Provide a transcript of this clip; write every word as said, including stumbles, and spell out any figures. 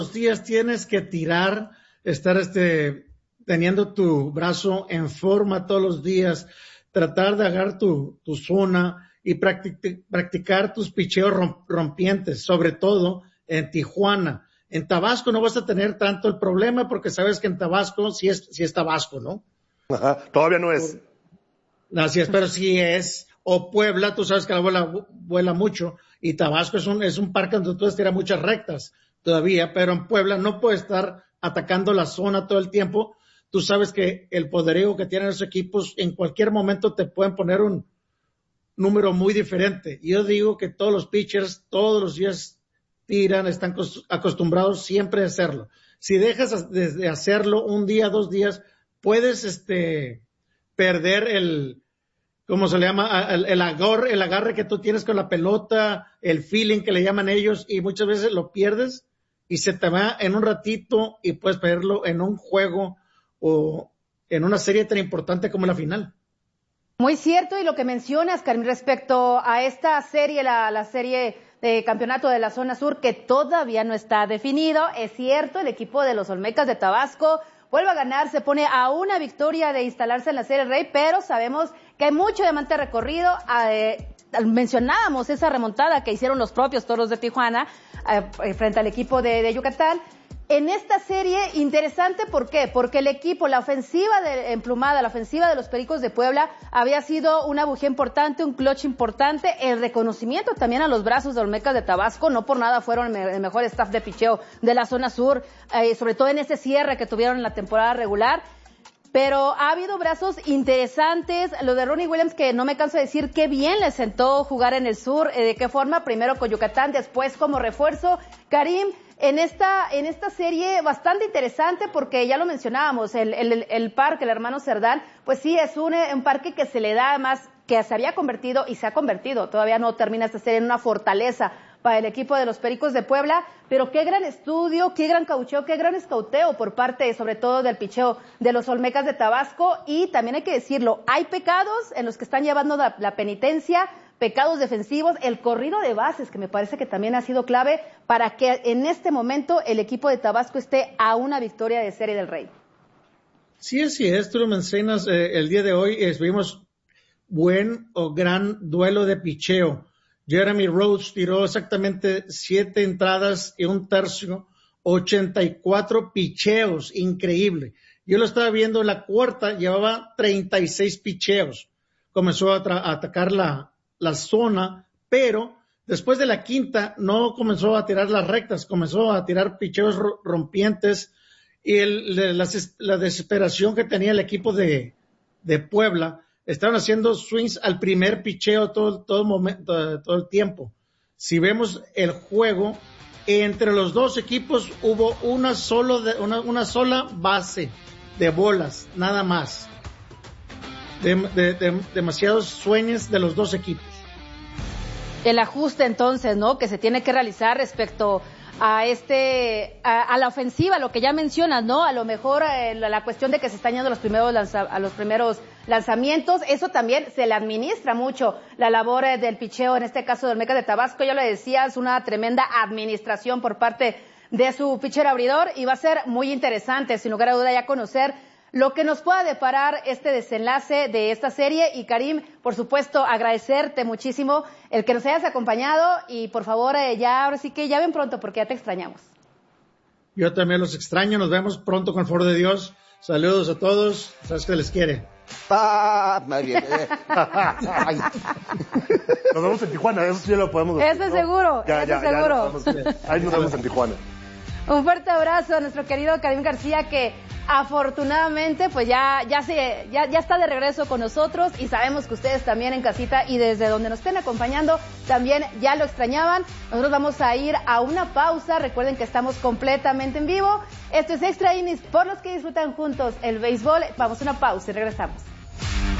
los días tienes que tirar, estar este, teniendo tu brazo en forma todos los días, tratar de agarrar tu, tu zona y practic, practicar tus picheos rompientes, sobre todo en Tijuana. En Tabasco no vas a tener tanto el problema porque sabes que en Tabasco sí es, sí es Tabasco, ¿no? Ajá, todavía no es. Así es, pero sí es. O Puebla, tú sabes que la vuela, vuela mucho, y Tabasco es un, es un parque donde tú puedes tirar muchas rectas todavía, pero en Puebla no puedes estar atacando la zona todo el tiempo. Tú sabes que el poderío que tienen esos equipos, en cualquier momento te pueden poner un número muy diferente. Yo digo que todos los pitchers, todos los días tiran, están acostumbrados siempre a hacerlo. Si dejas de hacerlo un día, dos días, puedes este, perder el, ¿cómo se le llama? El, el, agarre, el agarre que tú tienes con la pelota, el feeling que le llaman ellos, y muchas veces lo pierdes y se te va en un ratito y puedes perderlo en un juego o en una serie tan importante como la final. Muy cierto, y lo que mencionas, Karim, respecto a esta serie, la, la serie de campeonato de la zona sur, que todavía no está definido, es cierto, el equipo de los Olmecas de Tabasco vuelve a ganar, se pone a una victoria de instalarse en la Serie Rey, pero sabemos que hay mucho diamante recorrido. Eh, mencionábamos esa remontada que hicieron los propios Toros de Tijuana eh, frente al equipo de, de Yucatán. En esta serie, interesante, ¿por qué? Porque el equipo, la ofensiva de emplumada, la ofensiva de los Pericos de Puebla, había sido una bujía importante, un clutch importante, el reconocimiento también a los brazos de Olmecas de Tabasco, no por nada fueron el mejor staff de picheo de la zona sur, eh, sobre todo en ese cierre que tuvieron en la temporada regular. Pero ha habido brazos interesantes, lo de Ronnie Williams, que no me canso de decir qué bien le sentó jugar en el sur, eh, de qué forma, primero con Yucatán, después como refuerzo. Karim, en esta, en esta serie bastante interesante porque ya lo mencionábamos, el, el, el parque, el hermano Cerdán, pues sí, es un, un parque que se le da más, que se había convertido y se ha convertido, todavía no termina esta serie en una fortaleza para el equipo de los Pericos de Puebla, pero qué gran estudio, qué gran caucheo, qué gran escauteo por parte, sobre todo, del picheo de los Olmecas de Tabasco, y también hay que decirlo, hay pecados en los que están llevando la, la penitencia, pecados defensivos, el corrido de bases, que me parece que también ha sido clave para que en este momento el equipo de Tabasco esté a una victoria de Serie del Rey. Sí, así es, tú lo mencionas, eh, el día de hoy eh, vimos buen o gran duelo de picheo. Jeremy Rhodes tiró exactamente siete entradas y un tercio, ochenta y cuatro picheos, increíble. Yo lo estaba viendo, la cuarta llevaba treinta y seis picheos. Comenzó a, a atacar la, la zona, pero después de la quinta no comenzó a tirar las rectas, comenzó a tirar picheos rompientes, y el, la, la desesperación que tenía el equipo de, de Puebla. Estaban haciendo swings al primer picheo todo, todo, momento, todo el tiempo. Si vemos el juego, entre los dos equipos hubo una, solo de, una, una sola base de bolas, nada más. De, de, de, demasiados swings de los dos equipos. El ajuste entonces, ¿no?, que se tiene que realizar respecto a este a, a la ofensiva, lo que ya mencionas, ¿no? A lo mejor eh, la, la cuestión de que se están yendo los primeros lanza, a los primeros lanzamientos, eso también se le administra mucho la labor eh, del picheo, en este caso del Olmecas de Tabasco. Ya lo decías, una tremenda administración por parte de su pitcher abridor, y va a ser muy interesante, sin lugar a duda, ya conocer lo que nos pueda deparar este desenlace de esta serie. Y Karim, por supuesto, agradecerte muchísimo el que nos hayas acompañado, y por favor, eh, ya ahora sí que ya ven pronto porque ya te extrañamos. Yo también los extraño, nos vemos pronto con el favor de Dios. Saludos a todos, sabes que les quiere. Ah, muy bien. Nos vemos en Tijuana, eso sí lo podemos decir. Eso es seguro, ya, eso ya, es seguro. Ya nos vamos, ahí nos vemos en Tijuana. Un fuerte abrazo a nuestro querido Karim García, que afortunadamente pues ya ya se ya, ya está de regreso con nosotros, y sabemos que ustedes también en casita y desde donde nos estén acompañando también ya lo extrañaban. Nosotros vamos a ir a una pausa. Recuerden que estamos completamente en vivo. Esto es Extra Innings, por los que disfrutan juntos el béisbol. Vamos a una pausa y regresamos.